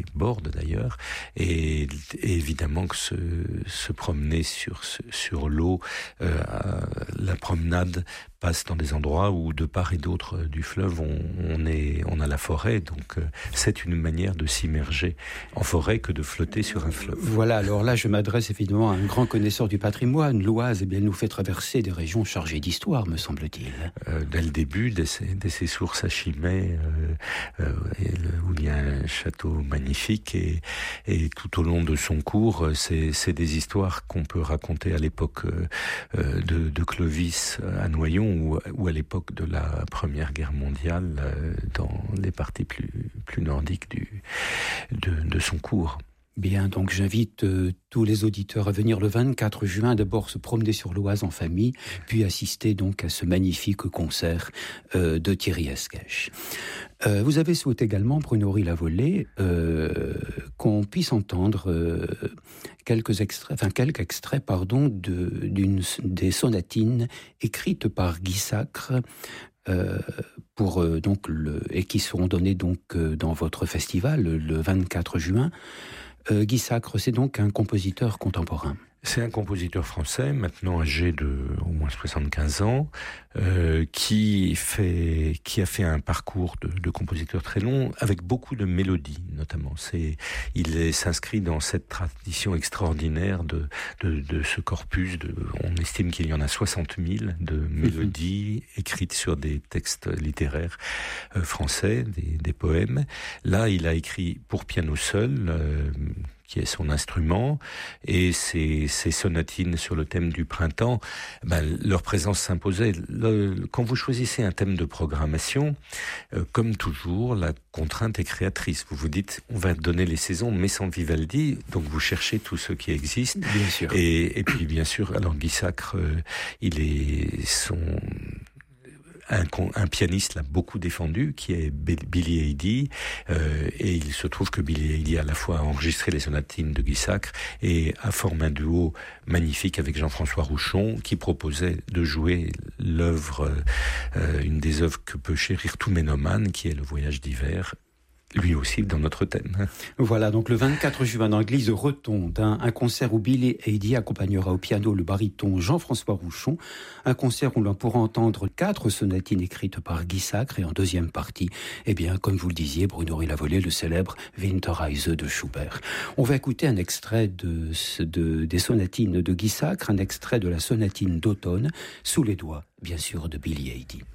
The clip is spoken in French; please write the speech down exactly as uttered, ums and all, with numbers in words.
boards d'ailleurs, et, et évidemment que se, se promener sur sur l'eau, euh, la promenade passe dans des endroits où de part et d'autre du fleuve on, on est on a la forêt, donc euh, c'est une manière de s'immerger en forêt que de flotter sur un fleuve. Voilà, alors là je m'adresse évidemment à un grand connaisseur du patrimoine. L'Oise, eh bien, nous fait traverser des régions chargées d'histoire, me semble-t-il. Euh, dès le début, dès ses, dès ses sources à Chimay, euh, euh, et le, où il y a un château magnifique, et, et tout au long de son cours, c'est, c'est des histoires qu'on peut raconter à l'époque euh, de, de Clovis à Noyon, ou, ou à l'époque de la Première Guerre mondiale, euh, dans les parties plus, plus nordiques du, de, de son cours. Bien, donc j'invite euh, tous les auditeurs à venir le vingt-quatre juin, d'abord se promener sur l'Oise en famille, puis assister donc à ce magnifique concert euh, de Thierry Esquèche. Euh, vous avez souhaité également, Bruno Lavallée, euh, qu'on puisse entendre euh, quelques extraits, enfin quelques extraits, pardon, de, d'une des sonatines écrites par Guy Sacre. Euh, pour euh, donc le, et qui seront données donc euh, dans votre festival le, le vingt-quatre juin. Euh, Guy Sacre, c'est donc un compositeur contemporain. C'est un compositeur français, maintenant âgé de au moins soixante-quinze ans, euh, qui fait, qui a fait un parcours de, de compositeur très long, avec beaucoup de mélodies, notamment. C'est, il est, s'inscrit dans cette tradition extraordinaire de, de, de ce corpus. De, on estime qu'il y en a soixante mille de mélodies mmh. écrites sur des textes littéraires euh, français, des, des poèmes. Là, il a écrit pour piano seul. Euh, qui est son instrument, et ces, ces sonatines sur le thème du printemps, ben, leur présence s'imposait. Le, quand vous choisissez un thème de programmation, euh, comme toujours, la contrainte est créatrice. Vous vous dites, on va donner les saisons, mais sans Vivaldi, donc vous cherchez tout ce qui existe. Bien sûr. Et, et puis, bien sûr, alors Guy Sacre, euh, il est son... Un, un pianiste l'a beaucoup défendu, qui est Billy Eady, euh, et il se trouve que Billy Eady a à la fois enregistré les sonatines de Guy Sacre et a formé un duo magnifique avec Jean-François Rouchon, qui proposait de jouer l'œuvre, euh, une des œuvres que peut chérir tout ménomane, qui est Le Voyage d'hiver, lui aussi dans notre thème. Voilà, donc le vingt-quatre juin dans l'église Retonde, un, un concert où Billy Eady accompagnera au piano le baryton Jean-François Rouchon, un concert où l'on pourra entendre quatre sonatines écrites par Guy Sacre, et en deuxième partie, eh bien, comme vous le disiez, Bruno Lavallée, le célèbre Winterreise de Schubert. On va écouter un extrait de, de, des sonatines de Guy Sacre, un extrait de la sonatine d'automne, sous les doigts, bien sûr, de Billy Eady.